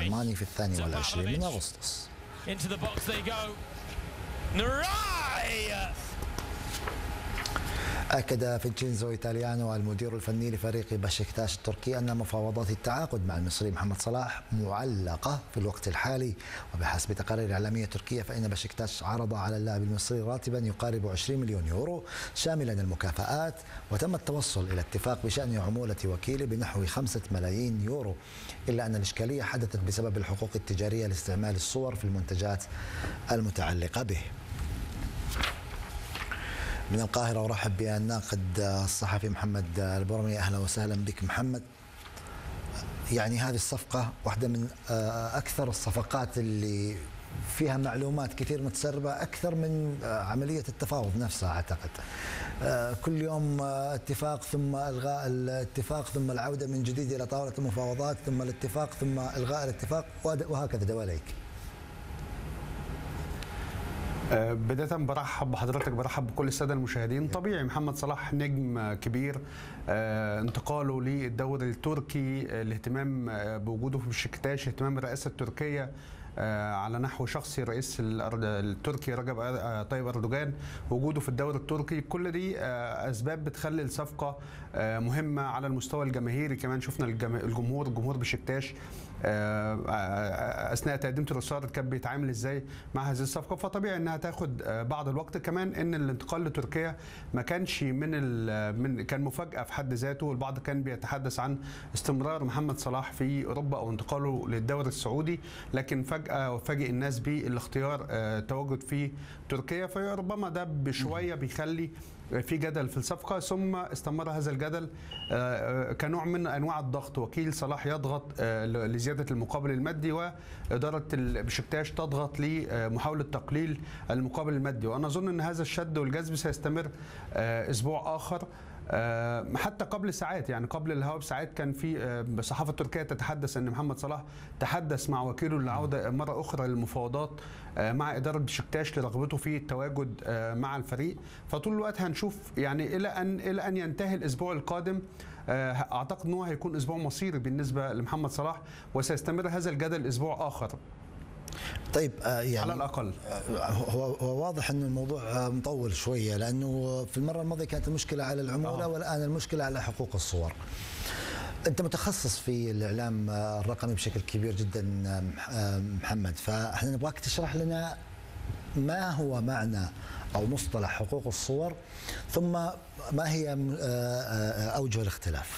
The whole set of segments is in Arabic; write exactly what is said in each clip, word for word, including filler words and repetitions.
الألماني في الثاني والعشرين من أغسطس. أكد فينشينزو إيتاليانو المدير الفني لفريق بشكتاش التركي أن مفاوضات التعاقد مع المصري محمد صلاح معلقة في الوقت الحالي. وبحسب تقارير إعلامية تركية فإن بشكتاش عرض على اللاعب المصري راتبا يقارب عشرين مليون يورو شاملا المكافآت، وتم التوصل إلى اتفاق بشأن عمولة وكيله بنحو خمسة ملايين يورو، إلا أن الإشكالية حدثت بسبب الحقوق التجارية لاستعمال الصور في المنتجات المتعلقة به. من القاهرة أرحب بالناقد الصحفي محمد البرمي. أهلا وسهلا بك محمد. يعني هذه الصفقة واحدة من أكثر الصفقات اللي فيها معلومات كثير متسربة أكثر من عملية التفاوض نفسها أعتقد. كل يوم اتفاق ثم إلغاء الاتفاق ثم العودة من جديد إلى طاولة المفاوضات ثم الاتفاق ثم إلغاء الاتفاق وهكذا دواليك. بداية برحب بحضرتك، برحب بكل السادة المشاهدين. طبيعي محمد صلاح نجم كبير، انتقاله للدوري التركي، الاهتمام بوجوده في بشكتاش، اهتمام الرئاسة التركية على نحو شخصي رئيس التركي رجب طيب أردوغان، وجوده في الدوري التركي، كل دي أسباب بتخلي الصفقة مهمة على المستوى الجماهيري. كمان شفنا الجمهور الجمهور بشكتاش اثناء تقديم الرسالة كان بيتعامل ازاي مع هذه الصفقه، فطبيعي انها تاخد بعض الوقت. كمان ان الانتقال لتركيا ما كانش من من كان مفاجاه في حد ذاته. البعض كان بيتحدث عن استمرار محمد صلاح في اوروبا او انتقاله للدوري السعودي، لكن فجاه فاجئ الناس بالاختيار التواجد في تركيا، فربما ده بشويه بيخلي في جدل في الصفقة. ثم استمر هذا الجدل كنوع من أنواع الضغط، وكيل صلاح يضغط لزيادة المقابل المادي، وإدارة بشكتاش تضغط لمحاولة تقليل المقابل المادي. وأنا أظن أن هذا الشد والجذب سيستمر أسبوع آخر. حتى قبل ساعات، يعني قبل الهوا بساعات، كان في الصحافه التركيه تتحدث ان محمد صلاح تحدث مع وكيله للعوده مره اخرى للمفاوضات مع اداره بشكتاش لرغبته في التواجد مع الفريق. فطول الوقت هنشوف يعني الى ان الى ان ينتهي الاسبوع القادم. اعتقد ان هو هيكون اسبوع مصيري بالنسبه لمحمد صلاح، وسيستمر هذا الجدل اسبوع اخر. طيب يعني على الأقل هو هو واضح أن الموضوع مطول شوية، لأنه في المرة الماضية كانت المشكلة على العمولة، آه. والآن المشكلة على حقوق الصور. أنت متخصص في الإعلام الرقمي بشكل كبير جدا محمد، فإحنا نبغاك تشرح لنا ما هو معنى أو مصطلح حقوق الصور، ثم ما هي أوجه الاختلاف.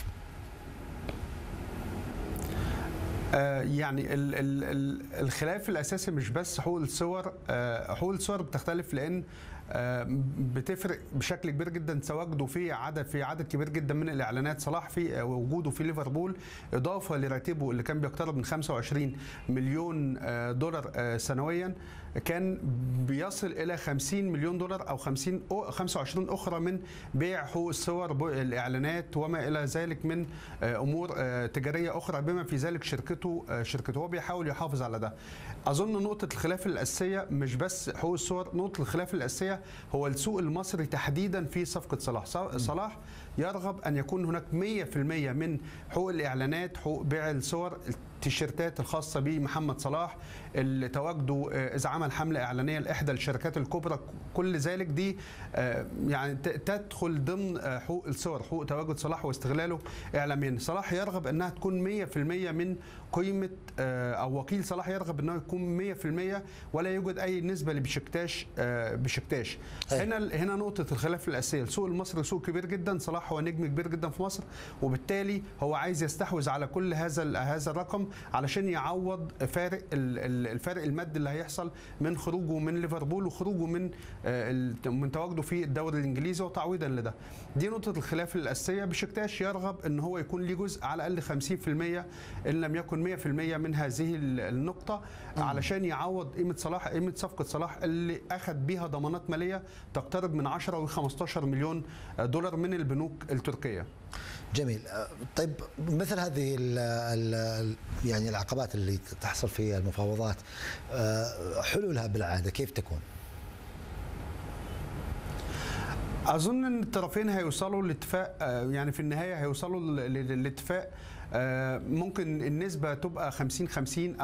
يعني ال ال الخلاف الاساسي مش بس حقوق الصور. حقوق الصور بتختلف لان بتفرق بشكل كبير جدا تواجده في عدد في عدد كبير جدا من الاعلانات. صلاح في وجوده في ليفربول اضافه لراتبه اللي كان بيقترب من خمسة وعشرين مليون دولار سنويا، كان بيصل الى خمسين مليون دولار او خمسين خمسة وعشرين اخرى من بيع حقوق الصور، الاعلانات وما الى ذلك من امور تجاريه اخرى، بما في ذلك شركته شركته هو بيحاول يحافظ على ده. اظن نقطه الخلاف الاساسيه مش بس حقوق الصور، نقطه الخلاف الاساسيه هو السوق المصري تحديدا في صفقه صلاح. صلاح يرغب ان يكون هناك مية في المية من حقوق الاعلانات، حقوق بيع الصور، التيشيرتات الخاصه بمحمد صلاح، اللي تواجده اذا عمل حمله اعلانيه لاحدى الشركات الكبرى، كل ذلك دي يعني تدخل ضمن حقوق الصور، حقوق تواجد صلاح واستغلاله اعلاميا. صلاح يرغب انها تكون مية في المية من قيمه، او وكيل صلاح يرغب انه يكون مية في المية، ولا يوجد اي نسبه لبشكتاش بشكتاش. هنا هنا نقطه الخلاف الاساسيه. السوق المصري سوق كبير جدا، صلاح هو نجم كبير جدا في مصر، وبالتالي هو عايز يستحوذ على كل هذا هذا الرقم علشان يعوض فارق الفارق المادي اللي هيحصل من خروجه من ليفربول وخروجه من من تواجده في الدوري الانجليزي وتعويضا لده. دي نقطه الخلاف الاساسيه. بشكتاش يرغب ان هو يكون ليه جزء على الاقل خمسين في المية ان لم يكن مية في المية من هذه النقطه، علشان يعوض قيمه صلاح، قيمه صفقه صلاح اللي اخذ بيها ضمانات ماليه تقترب من عشرة وخمستاشر مليون دولار من البنوك التركيه. جميل. طيب مثل هذه ال ال يعني العقبات اللي تحصل في المفاوضات، حلولها بالعاده كيف تكون؟ اظن ان الطرفين هيوصلوا لاتفاق، يعني في النهايه هيوصلوا للاتفاق. ممكن النسبه تبقى خمسين خمسين